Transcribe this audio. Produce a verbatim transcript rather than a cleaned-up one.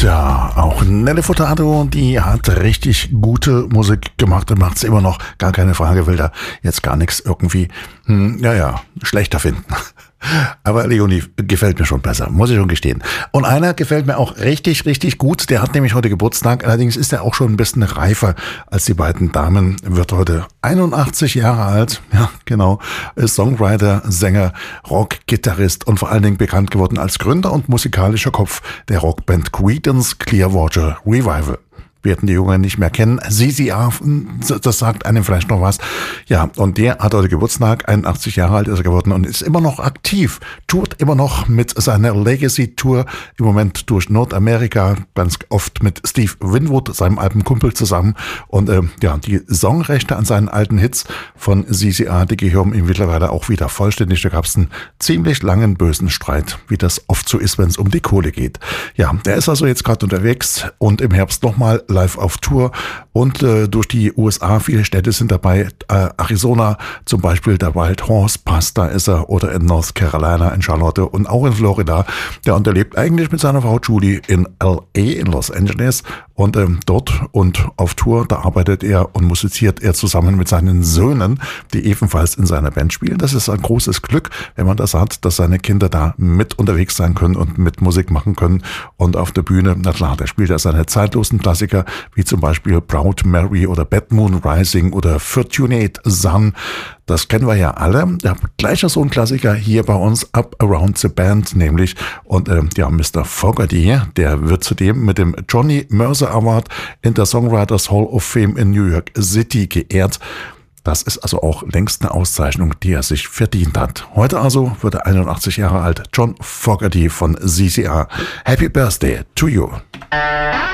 Tja, auch Nelly Furtado, die hat richtig gute Musik gemacht und macht es immer noch, gar keine Frage, will da jetzt gar nichts irgendwie, hm, ja, ja, schlechter finden. Aber Leonie gefällt mir schon besser, muss ich schon gestehen. Und einer gefällt mir auch richtig, richtig gut. Der hat nämlich heute Geburtstag. Allerdings ist er auch schon ein bisschen reifer als die beiden Damen. Wird heute einundachtzig Jahre alt. Ja, genau. Ist Songwriter, Sänger, Rock-Gitarrist und vor allen Dingen bekannt geworden als Gründer und musikalischer Kopf der Rockband Creedence Clearwater Revival. Werden die Jungen nicht mehr kennen. Zizi A, das sagt einem vielleicht noch was. Ja, und der hat heute Geburtstag, einundachtzig Jahre alt ist er geworden und ist immer noch aktiv, tourt immer noch mit seiner Legacy-Tour, im Moment durch Nordamerika, ganz oft mit Steve Winwood, seinem alten Kumpel, zusammen. Und äh, ja, die Songrechte an seinen alten Hits von Zizi A, die gehören ihm mittlerweile auch wieder vollständig. Da gab es einen ziemlich langen, bösen Streit, wie das oft so ist, wenn es um die Kohle geht. Ja, der ist also jetzt gerade unterwegs und im Herbst nochmal live auf Tour und äh, durch die U S A. Viele Städte sind dabei. Äh, Arizona zum Beispiel, der Wild Horse Pass, da ist er. Oder in North Carolina, in Charlotte und auch in Florida. Ja, und er lebt eigentlich mit seiner Frau Julie in L A, in Los Angeles. Und ähm, dort und auf Tour, da arbeitet er und musiziert er zusammen mit seinen Söhnen, die ebenfalls in seiner Band spielen. Das ist ein großes Glück, wenn man das hat, dass seine Kinder da mit unterwegs sein können und mit Musik machen können. Und auf der Bühne, na klar, der spielt ja seine zeitlosen Klassiker, wie zum Beispiel Proud Mary oder Bad Moon Rising oder Fortunate Son. Das kennen wir ja alle. Ja, gleicher so ein Klassiker hier bei uns, Up Around the Band nämlich. Und äh, ja, Mister Fogerty, der wird zudem mit dem Johnny Mercer Award in der Songwriters Hall of Fame in New York City geehrt. Das ist also auch längst eine Auszeichnung, die er sich verdient hat. Heute also wird er einundachtzig Jahre alt, John Fogerty von Zizi A. Happy Birthday to you.